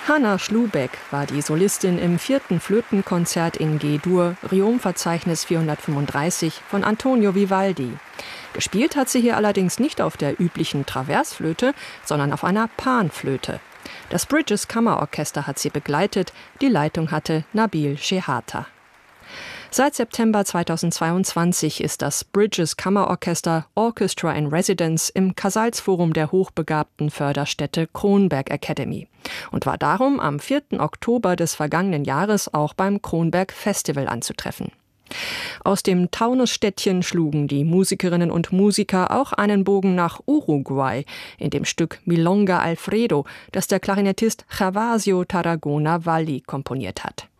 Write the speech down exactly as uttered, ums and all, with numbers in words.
Hanna Schlubeck war die Solistin im vierten Flötenkonzert in G-Dur, Riom-Verzeichnis vierhundertfünfunddreißig von Antonio Vivaldi. Gespielt hat sie hier allerdings nicht auf der üblichen Traversflöte, sondern auf einer Panflöte. Das Bridges Kammerorchester hat sie begleitet, die Leitung hatte Nabil Shehata. Seit September zweitausendzweiundzwanzig ist das Bridges Kammerorchester Orchestra in Residence im Casalsforum der hochbegabten Förderstätte Kronberg Academy und war darum am vierten Oktober des vergangenen Jahres auch beim Kronberg Festival anzutreffen. Aus dem Taunusstädtchen schlugen die Musikerinnen und Musiker auch einen Bogen nach Uruguay in dem Stück Milonga Alfredo, das der Klarinettist Gervasio Tarragona Valli komponiert hat.